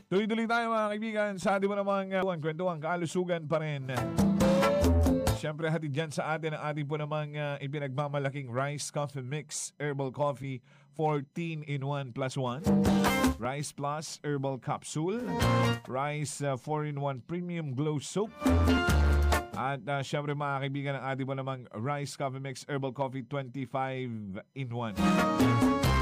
Tuloy-tuloy tayo mga kaibigan sa ating mo namang kwentuhan, kalusugan pa rin. Siyempre hatid dyan sa atin ang ating po namang ipinagmamalaking Rice Coffee Mix Herbal Coffee 14 in 1 plus 1. Rice Plus Herbal Capsule. Rice 4 in 1 Premium Glow Soap. At siyempre mga kaibigan ang ating po namang Rice Coffee Mix Herbal Coffee 25 in 1.